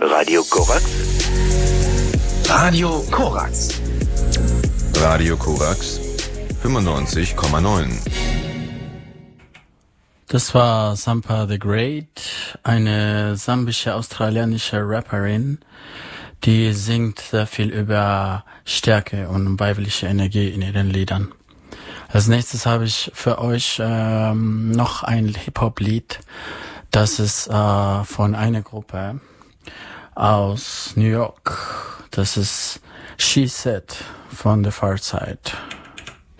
Radio Korax. Radio Korax. Radio Korax 95,9. Das war Sampa the Great, eine sambische australianische Rapperin, die singt sehr viel über Stärke und weibliche Energie in ihren Liedern. Als nächstes habe ich für euch noch ein Hip-Hop-Lied, das ist von einer Gruppe aus New York. Das ist She Said von The Far Side.